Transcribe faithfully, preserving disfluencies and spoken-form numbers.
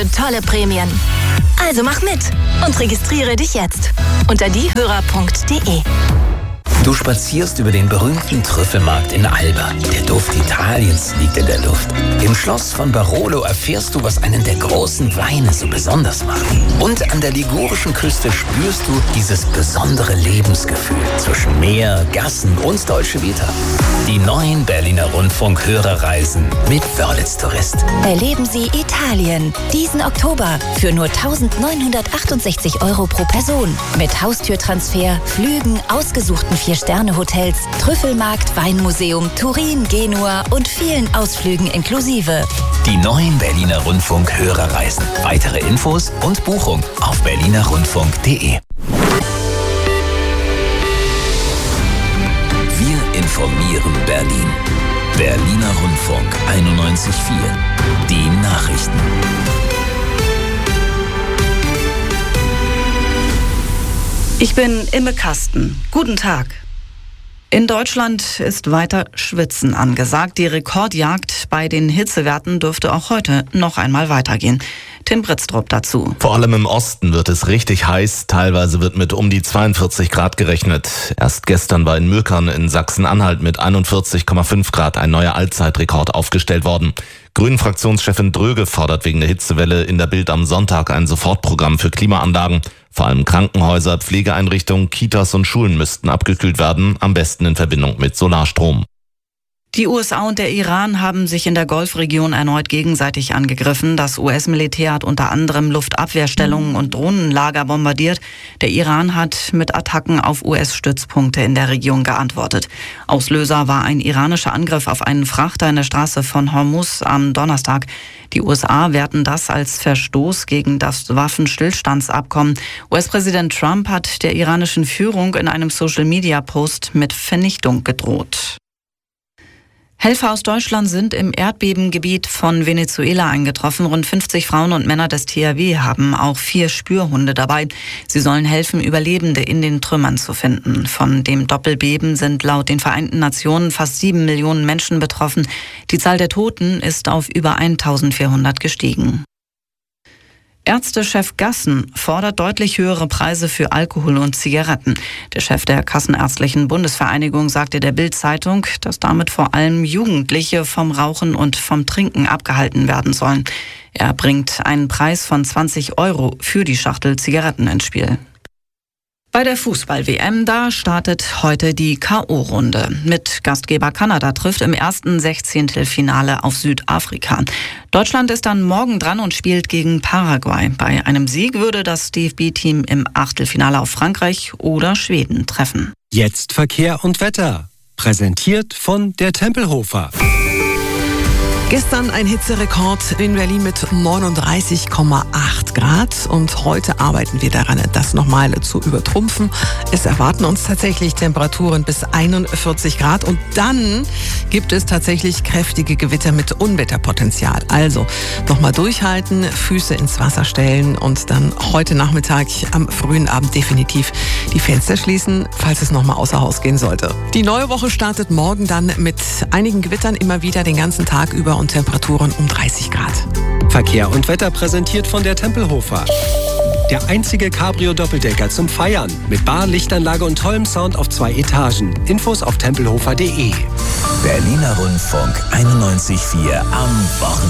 Tolle Prämien. Also mach mit und registriere dich jetzt unter diehörer punkt de. Du spazierst über den berühmten Trüffelmarkt in Alba. Der Duft Italiens liegt in der Luft. Im Schloss von Barolo erfährst du, was einen der großen Weine so besonders macht. Und an der ligurischen Küste spürst du dieses besondere Lebensgefühl zwischen Meer, Gassen und Dolce Vita. Die neuen Berliner Rundfunk-Hörerreisen mit Wörlitz Tourist. Erleben Sie Italien diesen Oktober für nur eintausendneunhundertachtundsechzig Euro pro Person. Mit Haustürtransfer, Flügen, ausgesuchten Vier-Sterne-Hotels, Trüffelmarkt, Weinmuseum, Turin, Genua und vielen Ausflügen inklusive. Die neuen Berliner Rundfunk-Hörerreisen. Weitere Infos und Buchung auf berliner rundfunk punkt de. Wir informieren Berlin. Berliner Rundfunk einundneunzig Komma vier. Die Nachrichten. Ich bin Imme Kasten. Guten Tag. In Deutschland ist weiter Schwitzen angesagt. Die Rekordjagd bei den Hitzewerten dürfte auch heute noch einmal weitergehen. Tim Britztrup dazu. Vor allem im Osten wird es richtig heiß. Teilweise wird mit um die zweiundvierzig Grad gerechnet. Erst gestern war in Mürkern in Sachsen-Anhalt mit einundvierzig Komma fünf Grad ein neuer Allzeitrekord aufgestellt worden. Grünen-Fraktionschefin Dröge fordert wegen der Hitzewelle in der Bild am Sonntag ein Sofortprogramm für Klimaanlagen. Vor allem Krankenhäuser, Pflegeeinrichtungen, Kitas und Schulen müssten abgekühlt werden, am besten in Verbindung mit Solarstrom. Die U S A und der Iran haben sich in der Golfregion erneut gegenseitig angegriffen. Das U S-Militär hat unter anderem Luftabwehrstellungen und Drohnenlager bombardiert. Der Iran hat mit Attacken auf U S-Stützpunkte in der Region geantwortet. Auslöser war ein iranischer Angriff auf einen Frachter in der Straße von Hormuz am Donnerstag. Die U S A werten das als Verstoß gegen das Waffenstillstandsabkommen. U S-Präsident Trump hat der iranischen Führung in einem Social-Media-Post mit Vernichtung gedroht. Helfer aus Deutschland sind im Erdbebengebiet von Venezuela eingetroffen. Rund fünfzig Frauen und Männer des T H W haben auch vier Spürhunde dabei. Sie sollen helfen, Überlebende in den Trümmern zu finden. Von dem Doppelbeben sind laut den Vereinten Nationen fast sieben Millionen Menschen betroffen. Die Zahl der Toten ist auf über eintausendvierhundert gestiegen. Ärztechef Gassen fordert deutlich höhere Preise für Alkohol und Zigaretten. Der Chef der Kassenärztlichen Bundesvereinigung sagte der Bild-Zeitung, dass damit vor allem Jugendliche vom Rauchen und vom Trinken abgehalten werden sollen. Er bringt einen Preis von zwanzig Euro für die Schachtel Zigaretten ins Spiel. Bei der Fußball-W M, da startet heute die K O-Runde. Mit Gastgeber Kanada trifft im ersten Sechzehntelfinale auf Südafrika. Deutschland ist dann morgen dran und spielt gegen Paraguay. Bei einem Sieg würde das D F B-Team im Achtelfinale auf Frankreich oder Schweden treffen. Jetzt Verkehr und Wetter. Präsentiert von der Tempelhofer. Gestern ein Hitzerekord in Berlin mit neununddreißig Komma acht Grad und heute arbeiten wir daran, das nochmal zu übertrumpfen. Es erwarten uns tatsächlich Temperaturen bis einundvierzig Grad und dann gibt es tatsächlich kräftige Gewitter mit Unwetterpotenzial. Also nochmal durchhalten, Füße ins Wasser stellen und dann heute Nachmittag am frühen Abend definitiv die Fenster schließen, falls es nochmal außer Haus gehen sollte. Die neue Woche startet morgen dann mit einigen Gewittern immer wieder den ganzen Tag über und Temperaturen um dreißig Grad. Verkehr und Wetter präsentiert von der Tempelhofer. Der einzige Cabrio-Doppeldecker zum Feiern. Mit Bar, Lichtanlage und tollem Sound auf zwei Etagen. Infos auf tempelhofer punkt de. Berliner Rundfunk einundneunzig Komma vier am Wochenende.